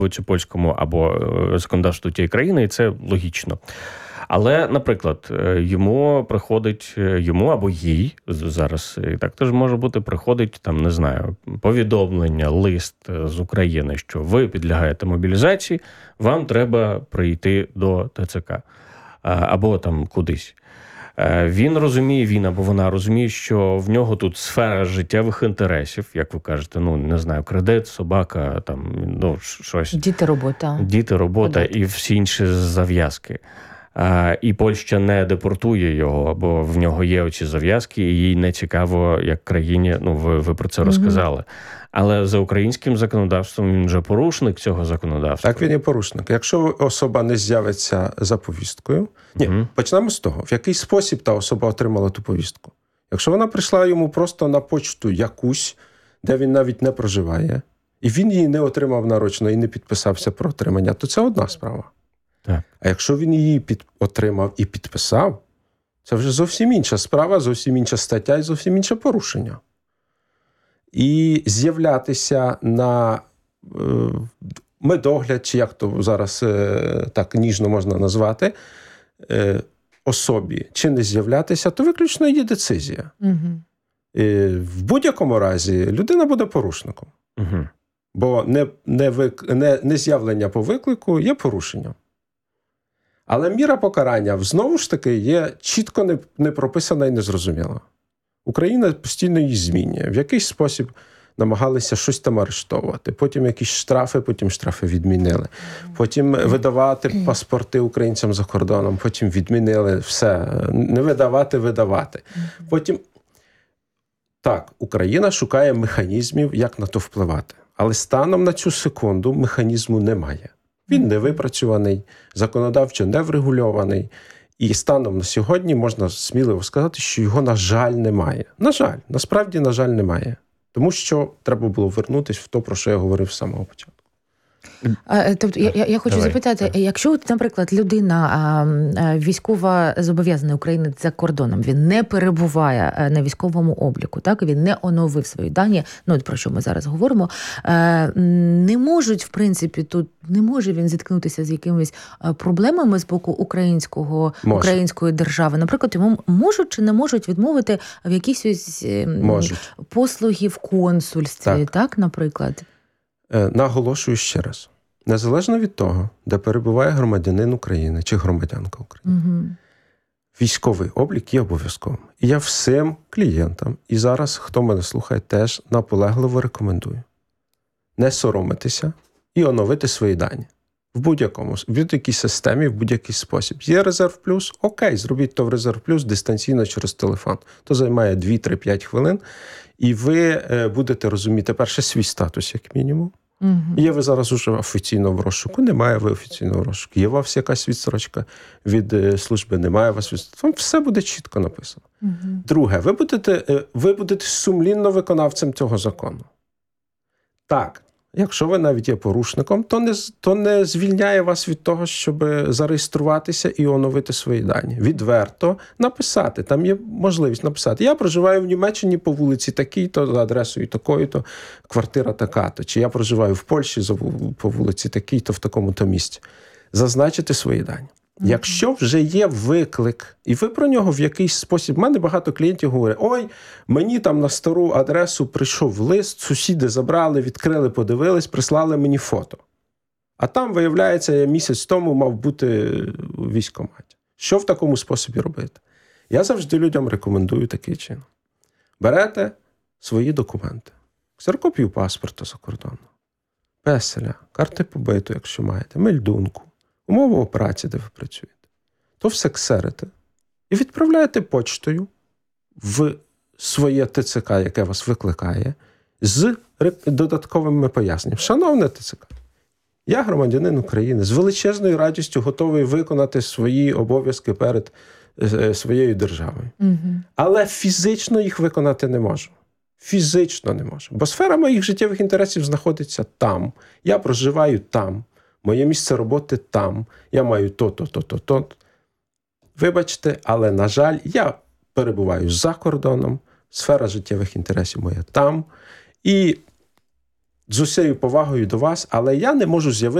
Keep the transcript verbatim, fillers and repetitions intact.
чи польському або законодавству тієї країни, і це логічно. Але, наприклад, йому приходить, йому або їй, зараз і так теж може бути, приходить, там, не знаю, повідомлення, лист з України, що ви підлягаєте мобілізації, вам треба прийти до ТЦК або там кудись. Він розуміє, він або вона розуміє, що в нього тут сфера життєвих інтересів, як ви кажете, ну, не знаю, кредит, собака, там, ну, щось. Діти, робота. Діти, робота Подати. І всі інші зав'язки. А, і Польща не депортує його, бо в нього є оці зав'язки, і їй не цікаво, як країні, ну, ви, ви про це розказали. Mm-hmm. Але за українським законодавством він вже порушник цього законодавства. Так, він є порушник. Якщо особа не з'явиться за повісткою... Ні, mm-hmm. почнемо з того, в який спосіб та особа отримала ту повістку. Якщо вона прийшла йому просто на почту якусь, де він навіть не проживає, і він її не отримав нарочно і не підписався про отримання, то це одна справа. Так. А якщо він її під... отримав і підписав, це вже зовсім інша справа, зовсім інша стаття і зовсім інше порушення. І з'являтися на е, медогляд, чи як то зараз е, так ніжно можна назвати, е, особі, чи не з'являтися, то виключно є децизія. Угу. І в будь-якому разі людина буде порушником. Угу. Бо не, не, вик... не, не з'явлення по виклику є порушенням. Але міра покарання, знову ж таки, є чітко не, не прописана і незрозуміла. Україна постійно її змінює. В якийсь спосіб намагалися щось там арештовувати. Потім якісь штрафи, потім штрафи відмінили. Потім видавати паспорти українцям за кордоном, потім відмінили все. Не видавати, видавати. Потім, так, Україна шукає механізмів, як на то впливати. Але станом на цю секунду механізму немає. Він не випрацьований, законодавчо не врегульований. І станом на сьогодні можна сміливо сказати, що його, на жаль, немає. На жаль, насправді, на жаль, немає. Тому що треба було вернутися в те, про що я говорив з самого початку. Тобто, я, я хочу Давай. запитати, якщо, наприклад, людина військова зобов'язана України за кордоном, він не перебуває на військовому обліку, так, він не оновив свої дані, ну, про що ми зараз говоримо, не можуть, в принципі, тут, не може він зіткнутися з якимись проблемами з боку українського, української держави. Наприклад, йому можуть чи не можуть відмовити в якісь можуть. послуги в консульстві, так, так наприклад? Наголошую ще раз. Незалежно від того, де перебуває громадянин України чи громадянка України, угу. військовий облік є обов'язковим. І я всім клієнтам, і зараз, хто мене слухає, теж наполегливо рекомендую не соромитися і оновити свої дані. В будь-якому, в будь-якій системі, в будь-який спосіб. Є Резерв Плюс? Окей, зробіть то в Резерв Плюс дистанційно через телефон. То займає дві, три, п'ять хвилин. І ви будете розуміти, перше, свій статус, як мінімум. Угу. Є ви зараз уже офіційно в розшуку, немає ви офіційного в розшуку. Є у вас якась відстрочка від служби, немає у вас відстрочки. Вам все буде чітко написано. Угу. Друге, ви будете, ви будете сумлінно виконавцем цього закону. Так, якщо ви навіть є порушником, то не, то не звільняє вас від того, щоб зареєструватися і оновити свої дані. Відверто написати. Там є можливість написати. Я проживаю в Німеччині по вулиці такій-то, за адресою такою-то, квартира така-то. Чи я проживаю в Польщі по вулиці такій-то, в такому-то місці. Зазначити свої дані. Mm-hmm. Якщо вже є виклик, і ви про нього в якийсь спосіб... У мене багато клієнтів говорять, ой, мені там на стару адресу прийшов лист, сусіди забрали, відкрили, подивились, прислали мені фото. А там, виявляється, я місяць тому мав бути у військкоматі. Що в такому способі робити? Я завжди людям рекомендую такий чином. Берете свої документи, ксерокопію паспорта за кордону, песеля, карти побиту, якщо маєте, мельдунку, умову праці, де ви працюєте, то все ксерите і відправляєте почтою в своє ТЦК, яке вас викликає, з додатковими поясненнями. Шановне ТЦК, я громадянин України, з величезною радістю готовий виконати свої обов'язки перед е, своєю державою. Угу. Але фізично їх виконати не можу. Фізично не можу. Бо сфера моїх життєвих інтересів знаходиться там. Я проживаю там. Моє місце роботи там. Я маю то-то, то-то, то. Вибачте, але, на жаль, я перебуваю за кордоном. Сфера життєвих інтересів моя там. І з усією повагою до вас, але я не можу з'явити